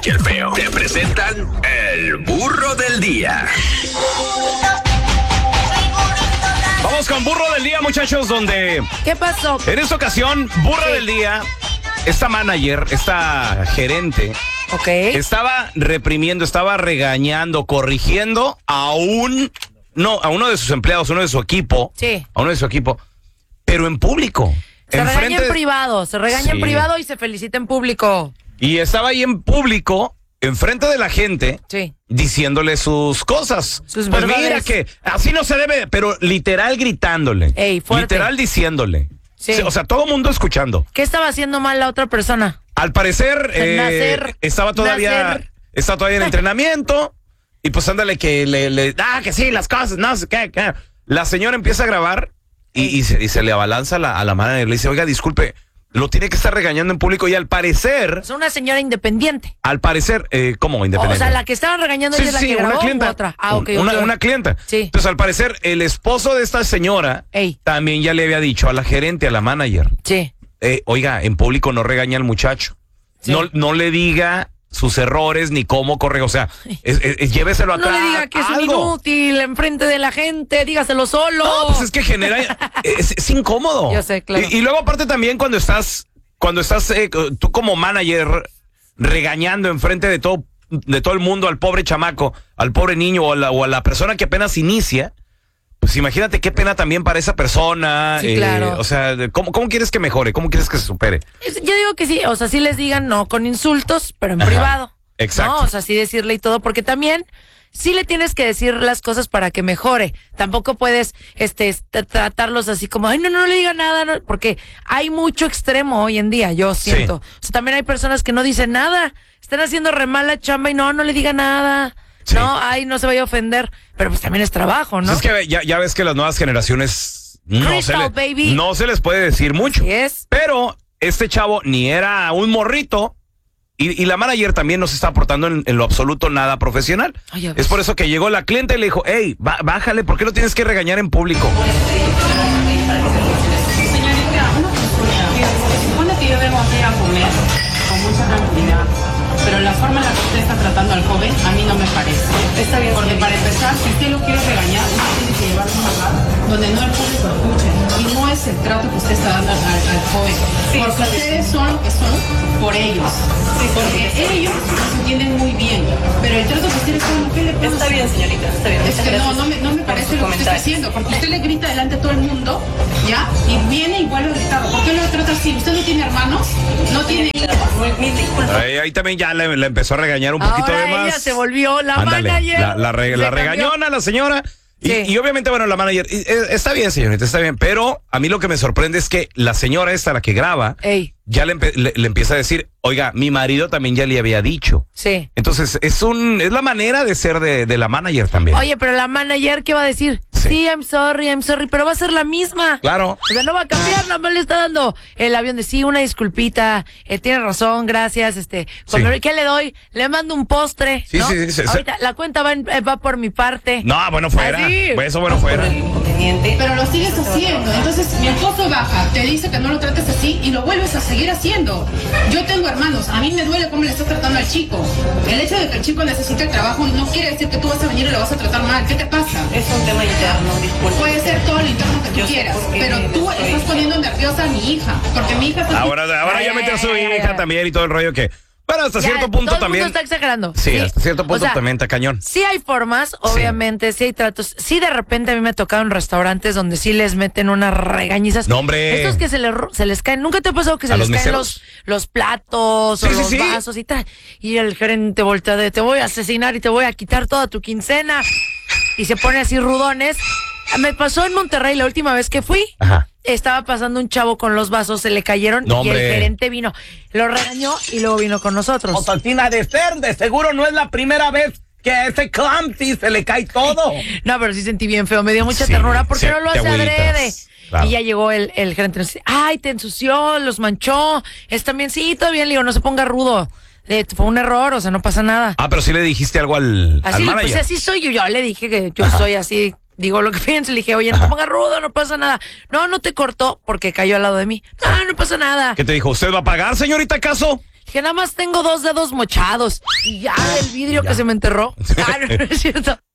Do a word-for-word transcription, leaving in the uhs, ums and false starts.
y el Feo te presentan el burro del día. Vamos con burro del día, muchachos, donde... ¿Qué pasó? En esta ocasión, burro sí. del día, esta manager, esta gerente, okay. estaba reprimiendo, estaba regañando, corrigiendo a un... No, a uno de sus empleados, a uno de su equipo. Sí. A uno de su equipo, pero en público. Se en regaña en de... privado, se regaña sí. en privado y se felicita en público. Y estaba ahí en público, enfrente de la gente, sí. diciéndole sus cosas. Sus pues verdades. Mira que así no se debe, pero literal gritándole. Ey, fuerte. Literal diciéndole. Sí. O sea, todo el mundo escuchando. ¿Qué estaba haciendo mal la otra persona? Al parecer, eh, nacer, estaba todavía, nacer. estaba todavía en entrenamiento. Y pues ándale que le, le, ah, que sí, las cosas, no sé qué, qué. La señora empieza a grabar y, y, se, y se le abalanza a la, a la manager. Le dice, oiga, disculpe, lo tiene que estar regañando en público. Y al parecer... Es una señora independiente. Al parecer, eh, ¿cómo independiente? O sea, la que estaban regañando sí, es la sí, que una grabó clienta. u otra. Ah, ok. Una, okay. una clienta. Sí. Entonces, al parecer, el esposo de esta señora Ey. también ya le había dicho a la gerente, a la manager. Sí. Eh, oiga, en público no regaña al muchacho. Sí. No, no le diga sus errores ni cómo corre, o sea, es, es, es, lléveselo atrás. No le diga que es un inútil enfrente de la gente, dígaselo solo. No, pues es que genera, es, es incómodo. Yo sé, claro. Y, y luego aparte también cuando estás, cuando estás eh, tú como manager regañando enfrente de todo, de todo el mundo al pobre chamaco, al pobre niño o a la, o a la persona que apenas inicia. Pues imagínate qué pena también para esa persona. Sí, eh, claro. O sea, ¿cómo, ¿cómo quieres que mejore? ¿Cómo quieres que se supere? Yo digo que sí, o sea, sí les digan no con insultos, pero en Ajá, privado. Exacto. No, o sea, sí decirle y todo, porque también sí le tienes que decir las cosas para que mejore. Tampoco puedes este tratarlos así como, ay, no, no le diga nada, no, porque hay mucho extremo hoy en día, yo siento. Sí. O sea, también hay personas que no dicen nada, están haciendo re mala chamba y no, no le diga nada. Sí. No, ay, no se vaya a ofender, pero pues también es trabajo, ¿no? Pues es que ya, ya ves que las nuevas generaciones no Crystal, se, le, baby. no se les puede decir mucho. Así es. Pero este chavo ni era un morrito y, y la manager también no se está aportando en, en lo absoluto nada profesional. Ay, es por eso que llegó la cliente y le dijo, hey, bájale, ¿por qué lo tienes que regañar en público? Señorita, una consulta. Se supone que yo vengo aquí a comer con mucha tranquilidad. Pero la forma en la que usted está tratando al joven a mí no me parece. Está bien. Porque para empezar, si usted lo quiere regañar, usted tiene que llevarlo a un lugar donde no el público escuche. Y no es el trato que usted está dando al, al joven. Sí, porque ustedes son lo que son por ellos. Sí, porque ellos se entienden muy bien. Pero el trato que ustedes son, ¿qué le pasa? Está bien, señorita, está bien. Es que no, no me, no me parece lo que usted está haciendo. Porque usted le grita delante a todo el mundo, ¿ya? Y viene y vuelve a gritar. ¿Por qué lo trata así? ¿Usted no tiene hermanos? ¿No tiene hijos? Ahí, ahí también ya le, le empezó a regañar un poquito Ahora de más. Ella se volvió la Ándale, manager. La, la, re, la regañona, la señora. Y, sí. y obviamente, bueno, la manager, y, eh, está bien, señorita, está bien. Pero a mí lo que me sorprende es que la señora esta, la que graba, Ey. ya le, le, le empieza a decir, oiga, mi marido también ya le había dicho. Sí. Entonces, es un es la manera de ser de, de la manager también. Oye, pero la manager, ¿qué va a decir? Sí. sí, I'm sorry, I'm sorry, pero va a ser la misma. Claro. O sea, no va a cambiar, nada más le está dando el avión de sí, una disculpita, eh, tiene razón, gracias, este, sí. ¿Qué le doy? Le mando un postre, sí, ¿no? Sí, sí, sí. Ahorita la cuenta va, en, va por mi parte. No, bueno, fuera. Así. Eso, bueno, fuera. Pero lo sigues haciendo. Entonces, mi esposo baja, te dice que no lo trates así y lo vuelves a seguir haciendo. Yo tengo hermanos, a mí me duele cómo le estás tratando al chico. El hecho de que el chico necesite el trabajo no quiere decir que tú vas a venir y lo vas a tratar mal. ¿Qué te pasa? Es un tema interno, disculpe. Puede ser todo lo interno que tú Yo quieras, pero tú estás poniendo nerviosa a mi hija, porque mi hija está... Ahora, ahora ya metió a su hija también y todo el rollo que... Bueno, hasta ya, cierto punto todo también. El mundo está exagerando. Sí, sí, hasta cierto punto o sea, también está cañón. Sí hay formas, obviamente, sí. sí hay tratos. Sí, de repente a mí me tocaron restaurantes donde sí les meten unas regañizas. No, hombre. Estos que se les, se les caen. ¿Nunca te ha pasado que se ¿A les los caen meseros? los, los platos sí, o sí, los sí. vasos y tal? Y el gerente voltea de, te voy a asesinar y te voy a quitar toda tu quincena. Y se pone así rudones. Me pasó en Monterrey la última vez que fui. Ajá. Estaba pasando un chavo con los vasos, se le cayeron no, y el hombre. gerente vino, lo regañó y luego vino con nosotros. Osaltina, de ser, de seguro no es la primera vez que a ese clumsy se le cae todo. No, pero sí sentí bien feo, me dio mucha sí, ternura porque sí, no lo hace adrede. Claro. Y ya llegó el, el gerente y nos dice, ay, te ensució, los manchó, es también, sí, todo bien, le digo, no se ponga rudo. Eh, fue un error, o sea, no pasa nada. Ah, pero sí le dijiste algo al, así, al manager. Pues así soy yo, yo le dije que yo Ajá. soy así, digo lo que pienso, le dije, oye, no te pongas rudo, no pasa nada. No, no te cortó porque cayó al lado de mí. No, no pasa nada. ¿Qué te dijo? ¿Usted va a pagar, señorita, acaso? Dije, nada más tengo dos dedos mochados. Y ya, el vidrio Ya. que se me enterró. Ah, no, no es cierto.